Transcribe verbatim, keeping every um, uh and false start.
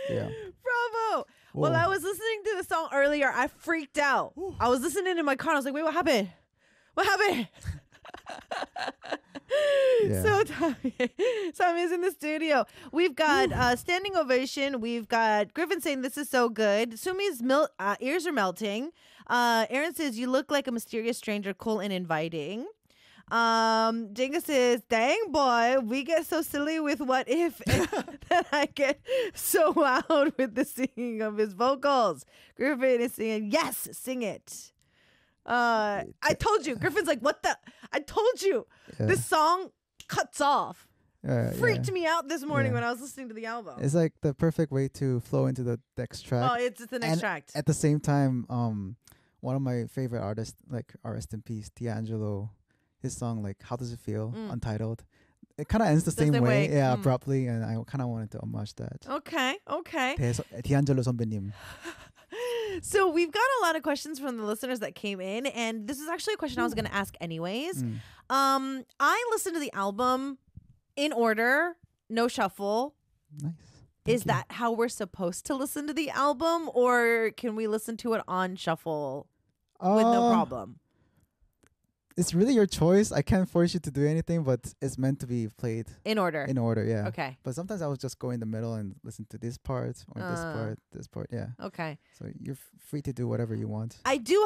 Yeah. Bravo. Well, I was listening to the song earlier. I freaked out. I was listening in my car. I was like, wait, what happened? What happened? Yeah. So Tommy, Tommy is in the studio. We've got uh, standing ovation. We've got Griffin saying this is so good. Sumi's mil- uh, ears are melting. Uh, Aaron says you look like a mysterious stranger, cool and inviting. Um, Jenga says, dang boy, we get so silly with what if that I get so loud with the singing of his vocals. Griffin is singing, yes, sing it. Uh, I told you. Griffin's like, what the? I told you. Yeah. This song cuts off. Uh, Freaked yeah. me out this morning Yeah. when I was listening to the album. It's like the perfect way to flow into the next track. Oh, it's, it's the next and track. At the same time, um, one of my favorite artists, like R rest in peace, D'Angelo, his song like "How Does It Feel," Mm. Untitled. It kind of ends the The same same way, way. yeah, Mm. abruptly, and I kind of wanted to homage that. Okay, okay. 대, D'Angelo 선배님. So we've got a lot of questions from the listeners that came in, and this is actually a question I was going to ask anyways. Mm. Um, I listened to the album in order, no shuffle. Nice. Is Thank you. that how we're supposed to listen to the album, or can we listen to it on shuffle with no Uh, problem? It's really your choice. I can't force you to do anything, but it's meant to be played In order. in order, yeah. Okay. But sometimes I would just go in the middle and listen to this part or this Uh. part, this part, yeah. Okay. So you're f- free to do whatever you want. I do